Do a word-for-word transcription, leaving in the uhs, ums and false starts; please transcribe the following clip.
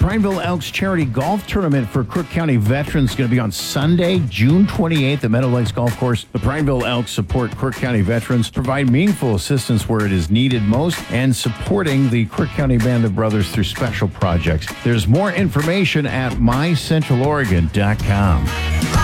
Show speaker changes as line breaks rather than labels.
Prineville Elks Charity Golf Tournament for Crook County veterans is going to be on Sunday, June twenty-eighth at Meadow Lakes Golf Course. The Prineville Elks support Crook County veterans, provide meaningful assistance where it is needed most, and supporting the Crook County Band of Brothers through special projects. There's more information at my central oregon dot com.